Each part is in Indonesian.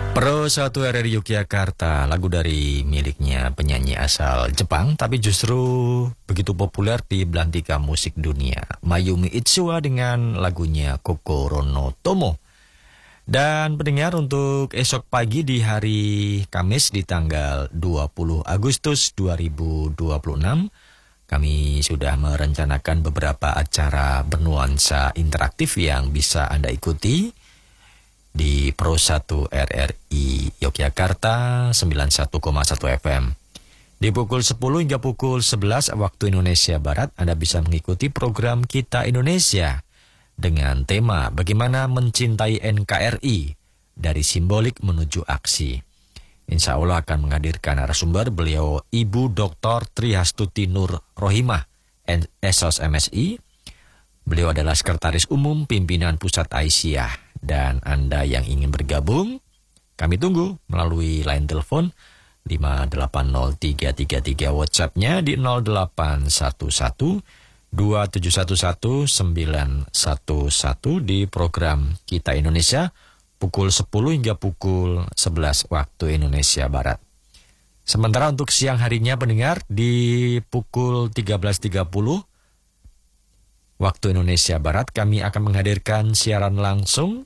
Pro 1 RRI Yogyakarta, lagu dari miliknya penyanyi asal Jepang, tapi justru begitu populer di belantika musik dunia. Mayumi Itsuwa dengan lagunya Kokoro no Tomo. Dan pendengar, untuk esok pagi di hari Kamis di tanggal 20 Agustus 2026, kami sudah merencanakan beberapa acara bernuansa interaktif yang bisa Anda ikuti di Pro 1 RRI Yogyakarta 91,1 FM. Di pukul 10 hingga pukul 11 waktu Indonesia Barat, Anda bisa mengikuti program Kita Indonesia dengan tema Bagaimana Mencintai NKRI dari Simbolik Menuju Aksi. Insya Allah akan menghadirkan narasumber, beliau Ibu Dr. Trihastuti Nur Rohimah, SOS MSI. Beliau adalah Sekretaris Umum Pimpinan Pusat Aisyah. Dan Anda yang ingin bergabung, kami tunggu melalui line telepon 5803333, WhatsApp-nya di 0811-2711-911 di program Kita Indonesia pukul 10 hingga pukul 11 waktu Indonesia Barat. Sementara untuk siang harinya pendengar, di pukul 13.30 waktu Indonesia Barat, kami akan menghadirkan siaran langsung,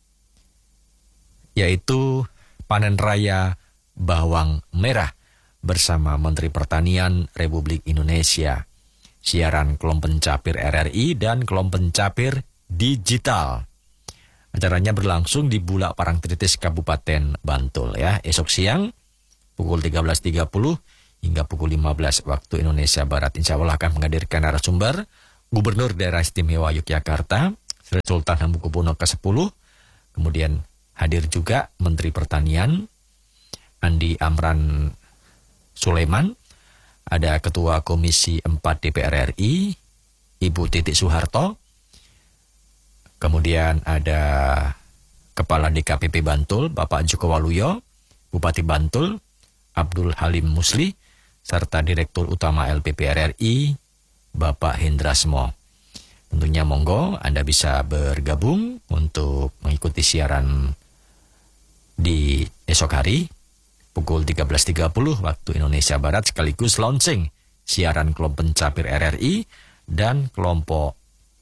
yaitu Panen Raya Bawang Merah bersama Menteri Pertanian Republik Indonesia. Siaran Kelompok Pencapir RRI dan Kelompok Pencapir Digital. Acaranya berlangsung di Bulak Parangtritis, Kabupaten Bantul ya. Esok siang pukul 13.30 hingga pukul 15 waktu Indonesia Barat. Insya Allah akan menghadirkan narasumber Gubernur Daerah Istimewa Yogyakarta, Sri Sultan Hamengkubuwono ke-10. Kemudian hadir juga Menteri Pertanian Andi Amran Sulaiman, ada Ketua Komisi 4 DPR RI Ibu Titik Soeharto, kemudian ada Kepala DKPP Bantul Bapak Joko Waluyo, Bupati Bantul Abdul Halim Musli, serta Direktur Utama LPP RRI Bapak Hendra Smo. Tentunya monggo Anda bisa bergabung untuk mengikuti siaran di esok hari pukul 13.30 waktu Indonesia Barat, sekaligus launching siaran Kelompok Pencapir RRI dan kelompok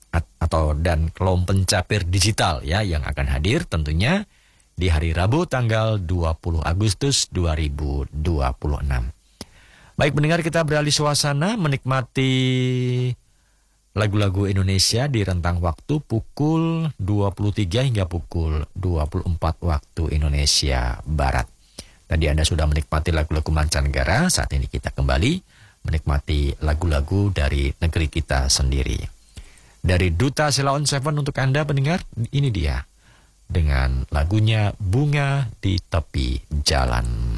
Pencapir Digital ya, yang akan hadir tentunya di hari Rabu tanggal 20 Agustus 2026. Baik pendengar, kita beralih suasana menikmati lagu-lagu Indonesia di rentang waktu pukul 23 hingga pukul 24 waktu Indonesia Barat. Tadi Anda sudah menikmati lagu-lagu mancanegara, saat ini kita kembali menikmati lagu-lagu dari negeri kita sendiri. Dari Duta Sheila on 7 untuk Anda pendengar, ini dia dengan lagunya Bunga di Tepi Jalan.